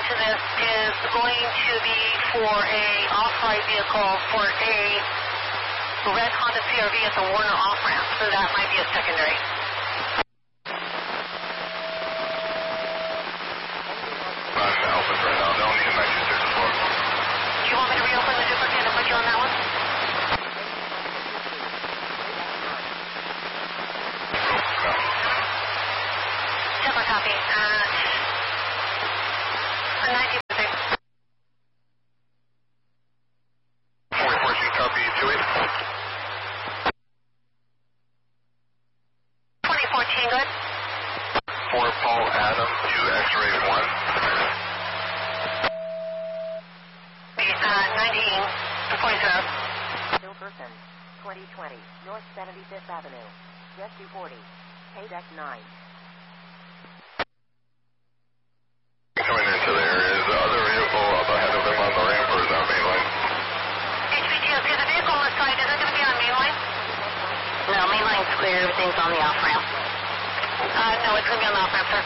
to this is going to be for a off-ride vehicle for a red Honda CRV at the Warner off-ramp, so that might be a secondary. I'm open right now. Don't need my users for. Do you want me to reopen the duplicate and put you on that one? Temper copy. 90%. 4014 copy 2014, good. 4 Paul Adam, U X-ray 1. 1940. Hilperson, 2020, North 75th Avenue, Jet 240, Paydeck 9. Coming into there, is the other vehicle up ahead of him on the ramp or is that main line? HBTOC, the vehicle on the side, is it going to be on main line? No, main line's clear. Everything's on the off-ramp. No, it's going to be on the off-ramp, sir.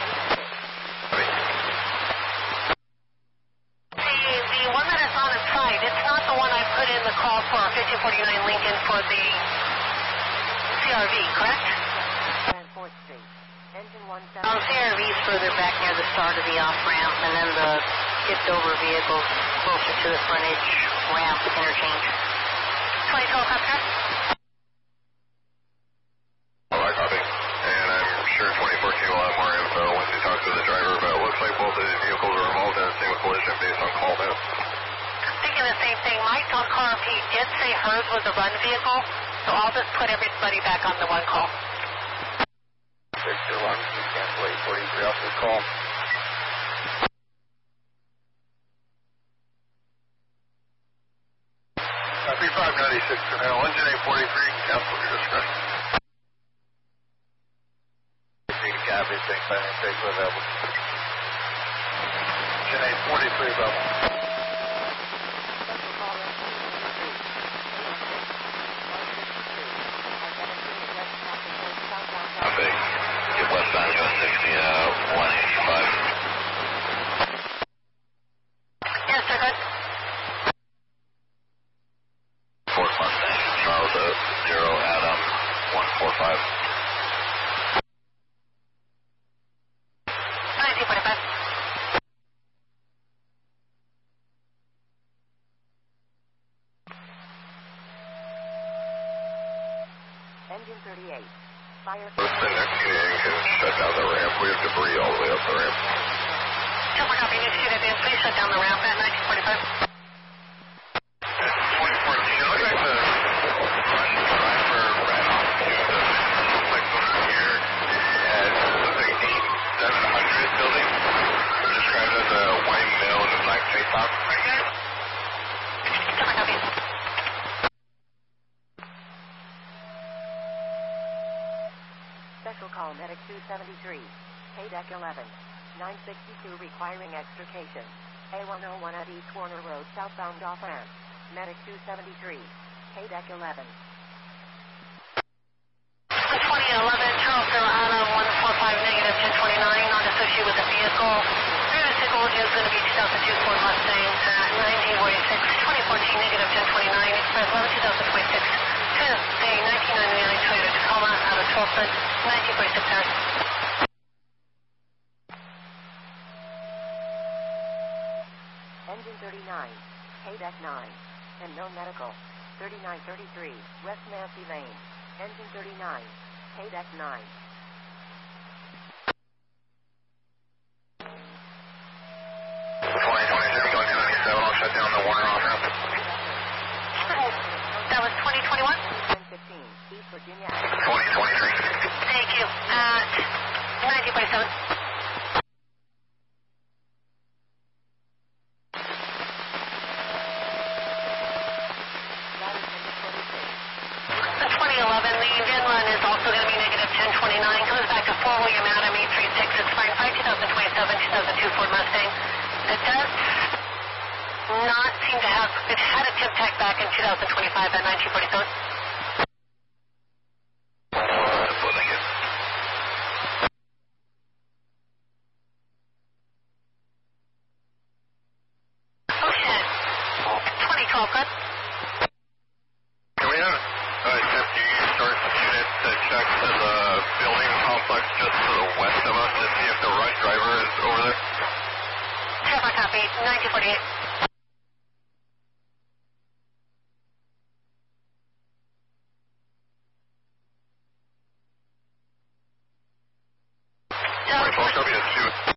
The one that is on its side, it's not the one I put in the call for 1549 Lincoln for the CRV, correct? And 4th Street, engine 17. CRV's further back near the start of the off-ramp, and then the tipped-over vehicles closer to the frontage ramp interchange. 2012, copy. Oh, I copy. And I'm sure 2014 will have more info once he talks to the driver, but it looks like both of the vehicles are involved in a single collision based on call now. Thinking the same thing. Mike on car P did say hers was a run vehicle, so I'll just put everybody back on the one call. Victor 1, cancel 843 off this call. Copy 596 for now. Engine 843, cancel your discretion. Copy, thanks, I didn't take with level. Engine 843 level. Copy. Get westbound US 60, 185. Yes, sir, good. Ford Mustang, Charles 0, Adam 145. 1945. Engine 38, fire. The next unit can shut down the ramp. We have debris all the way up the ramp. Temper copy, need to shoot it in. Please shut down the ramp at 1945. 2014, it looks like the front driver ran off to the, looks like over here at, looks like 8700 building. Described as a white male in a black tank top. Temper copy. Special call Medic 273, Paydeck 11, 962 requiring extrication. A101 at East Warner Road, southbound off-ramp. Medic 273, Paydeck 11. 2011, Charles Adam 145 negative 1029, not associated with the vehicle. Previous vehicle is going to be 2002 Ford Mustang at 1946, 2014 negative 1029, express 11 2026. Tuesday 1999 Toyota Tacoma out of 12 foot, 1946 hours. Engine 39, Paydeck 9, and no medical. 3933, West Nancy Lane. Engine 39, Paydeck 9. 2027, going to 97, I'll shut down the Warner off-ramp. That was 2021? 1015, East Virginia. 2023. Thank you. At 1947. The 2011, the VIN run is also going to be negative 1029. Comes back to 4 William Adam 836. It's fine. 2027, 2002 Ford Mustang. It does not seem to have, it had a tip tech back in 2025 at 1947. driver is over there. 10-4 copy, 1948. Copy, that's 2.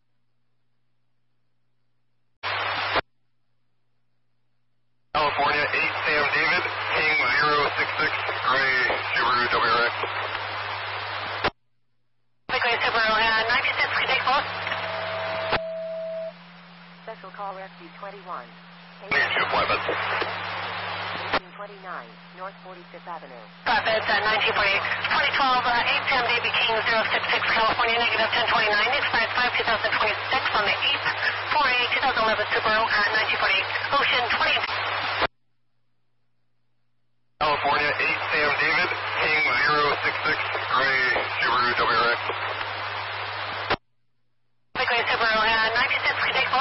California 8 Sam David, King 066, Gray Subaru WRX. The Gray Subaru, 96, can take both. Special call rescue 21. Major 2 flatbed. 1829, North 45th Avenue. Flatbed, 1948. 2012, 8 Sam David, King 066, California, negative 1029, expired 5/2026 on the 8th, 4A 2011 Subaru, 1948. Ocean 20. California 8 Sam David, King 066, Gray Subaru WRX.